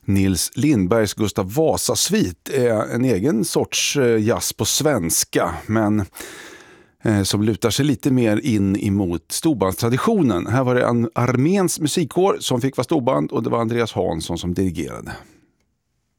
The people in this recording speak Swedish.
Nils Lindbergs Gustav Vasa-svit är en egen sorts jazz på svenska, men som lutar sig lite mer in emot storbandstraditionen. Här var det en Arméns musikkår som fick vara storband och det var Andreas Hansson som dirigerade.